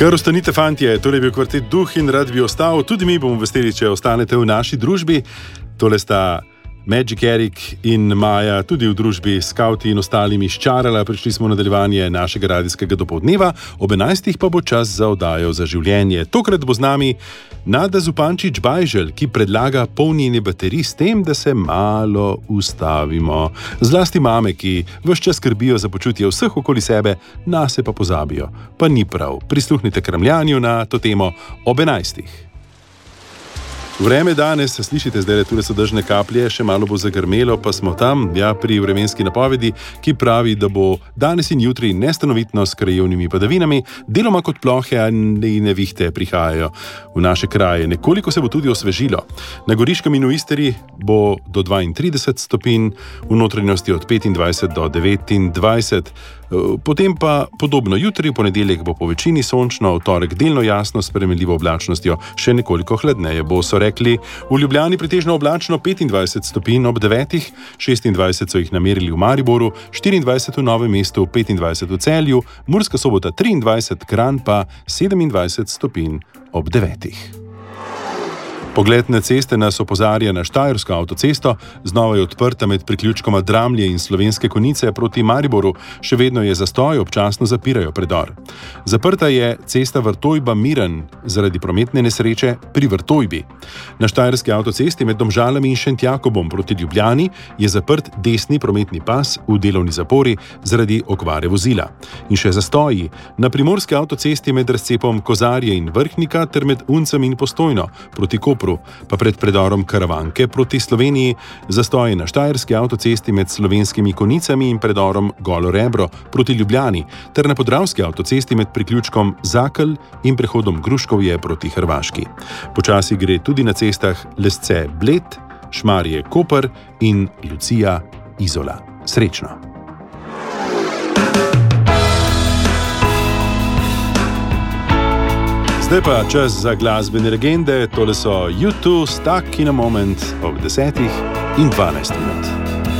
Kar ostanite, fantje, tole je bil kvartet Duh in rad bi ostal. Tudi mi bomo veseli, če ostanete v naši družbi. Tole sta Magic Erik in Maja, tudi v družbi Skauti in ostalimi ščarala. Prišli smo v nadaljevanje našega radijskega dopoldneva, ob 11. pa bo čas za oddajo Za življenje. Tokrat bo z nami Nada Zupančič-Bajželj, ki predlaga polnjenje baterij s tem, da se malo ustavimo. Zlasti mame, ki ves čas skrbijo za počutje vseh okoli sebe, nase pa pozabijo. Pa ni prav. Prisluhnite kramljanju na to temo ob 11. Vreme danes, slišite zdaj, tule so dežne kaplje, še malo bo zagrmelo, pa smo tam, pri vremenski napovedi, ki pravi, da bo danes in jutri nestanovitno s krajevnimi padavinami, deloma kot plohe in nevihte prihajajo v naše kraje. Nekoliko se bo tudi osvežilo. Na Goriškem in v Istri bo do 32 stopinj, v notranjosti od 25 do 29. Potem pa podobno jutri, v ponedeljek bo po večini sončno, v torek delno jasno s spremenljivo oblačnostjo, še nekoliko hladneje bo, so rekli. V Ljubljani pretežno oblačno 25 stopinj ob 9, 26 so jih namerili v Mariboru, 24 v Novem mestu, 25 v Celju, Murska Sobota 23, Kranj pa 27 stopinj ob 9. Pogled na ceste nas opozarja na Štajersko avtocesto, znova je odprta med priključkoma Dramlje in Slovenske Konjice proti Mariboru, še vedno je zastoj, občasno zapirajo predor. Zaprta je cesta Vrtojba-Miren zaradi prometne nesreče pri Vrtojbi. Na Štajerski avtocesti med Domžalami in Šentjakobom proti Ljubljani je zaprt desni prometni pas v delovni zapori zaradi okvare vozila. In še zastoji. Na Primorski avtocesti med razcepom Kozarje in Vrhnika ter med Uncem in Postojno proti Kopru, pa pred predorom Karavanke proti Sloveniji, zastoji na Štajerski avtocesti med Slovenskimi Konjicami in predorom Golo Rebro proti Ljubljani, ter na Podravski avtocesti med priključkom Zakelj in prehodom Gruškovje proti Hrvaški. Počasi gre tudi na cestah Lesce-Bled, Šmarje-Koper in Lucija-Izola. Srečno! Zdaj pa čas za glasbene legende, tole so U2 Stuck in a Moment ob 10 in 12 minut.